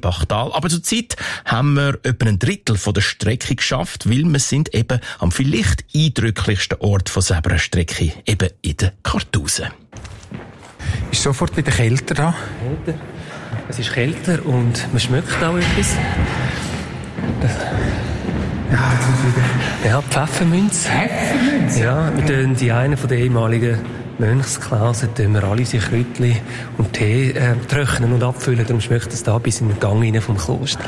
Seebachtal. Aber zurzeit haben wir etwa ein Drittel von der Strecke geschafft, weil wir sind eben am vielleicht eindrücklichsten Ort von selber Strecke, eben in der Kartusen. Ist sofort wieder kälter da? Kälter. Es ist kälter und man schmeckt auch etwas. Ja, Pfefferminz. Pfefferminz? Ja, wir tun die eine von den ehemaligen Mönchsklausen, tun wir alle unsere Kräutchen und Tee trocknen und abfüllen. Darum schmeckt es da bis in den Gang rein vom Kloster.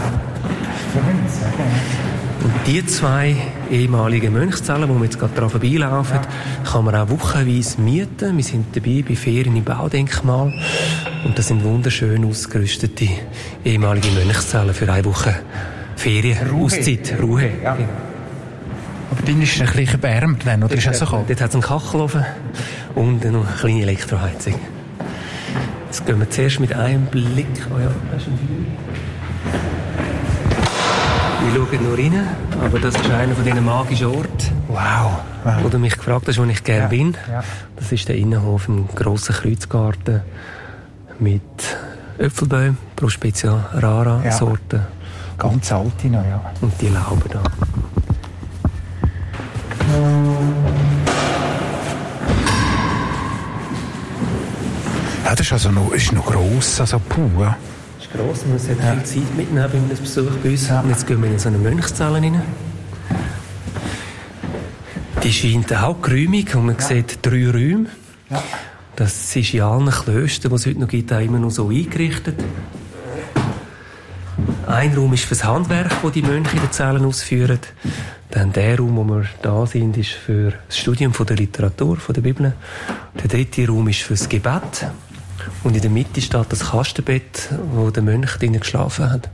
Und die 2 ehemaligen Mönchszellen, wo wir jetzt gerade daran vorbeilaufen, kann man auch wochenweise mieten. Wir sind dabei bei Ferien im Baudenkmal. Und das sind wunderschön ausgerüstete ehemalige Mönchszellen für eine Woche Ferien, Auszeit, Ruhe. Ja. Aber dann ist es ein bisschen wärmer, oder ist es so kalt? Dort hat es einen Kachelofen und noch eine kleine Elektroheizung. Jetzt gehen wir zuerst mit einem Blick. Oh ja, das ist ein Feuer. Wir schauen nur rein, aber das ist einer von diesen magischen Orten. Wow. Wo du mich gefragt hast, wo ich gerne bin. Ja. Das ist der Innenhof im grossen Kreuzgarten mit Äpfelbäumen, Pro Specia Rara Sorten. Ganz alte noch, ja. Und die Lauben da. Ja, das ist also noch gross, also puh. Ja. Das ist gross, man sollte viel Zeit mitnehmen bei einem Besuch bei uns. Ja. Und jetzt gehen wir in so eine Mönchszelle rein. Die scheint auch geräumig und man sieht 3 Räume. Ja. Das ist in allen Klöstern, die es heute noch gibt, auch immer noch so eingerichtet. Ein Raum ist für das Handwerk, das die Mönche in den Zellen ausführen. Dann der Raum, wo wir da sind, ist für das Studium von der Literatur, von der Bibel. Der 3. Raum ist für das Gebet. Und in der Mitte steht das Kastenbett, wo der Mönch drinnen geschlafen hat.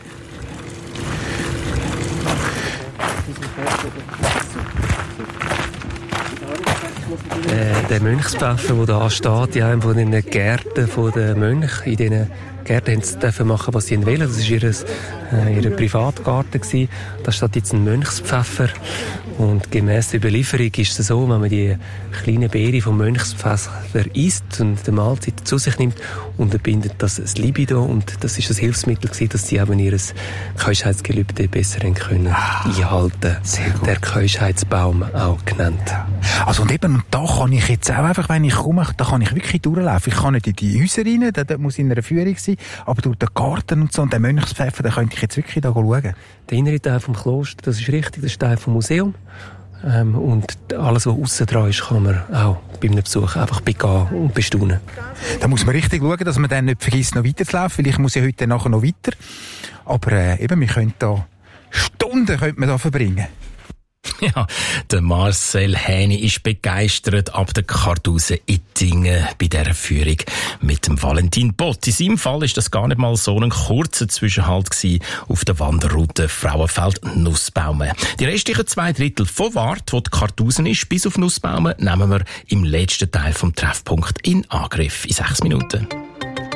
Der Mönchspfeffer, der da steht, in einem von den Gärten der Mönche, in diesen Gärten dürfen sie machen, was sie wollen. Das war ihr Privatgarten. Da steht jetzt ein Mönchspfeffer. Und gemäss der Überlieferung ist es so, wenn man die kleinen Beere vom Mönchspfeffer isst und die Mahlzeit zu sich nimmt, unterbindet das das Libido. Und das ist das Hilfsmittel gewesen, dass sie eben ihr Keuschheitsgelübde besser einhalten können. Der Keuschheitsbaum auch genannt. Also und eben, da kann ich jetzt auch einfach, wenn ich komme, da kann ich wirklich durchlaufen. Ich kann nicht in die Häuser rein, da muss in einer Führung sein, aber durch den Garten und so und den Mönchspfeffer, da könnte ich jetzt wirklich da schauen. Der innere Teil vom Kloster, das ist richtig, das ist Teil vom Museum. Und alles, was aussen dran ist, kann man auch bei einem Besuch einfach begehen und bestaunen. Da muss man richtig schauen, dass man dann nicht vergisst, noch weiterzulaufen, weil ich muss ja heute nachher noch weiter. Aber eben, wir können da Stunden verbringen. Ja, der Marcel Häni ist begeistert ab der Kartusen Ittingen bei dieser Führung mit dem Valentin Bott. In seinem Fall ist das gar nicht mal so ein kurzer Zwischenhalt gewesen auf der Wanderroute Frauenfeld-Nussbaumen. Die restlichen 2 Drittel von Wart, wo die Kartusen ist, bis auf Nussbaumen, nehmen wir im letzten Teil vom Treffpunkt in Angriff in 6 Minuten.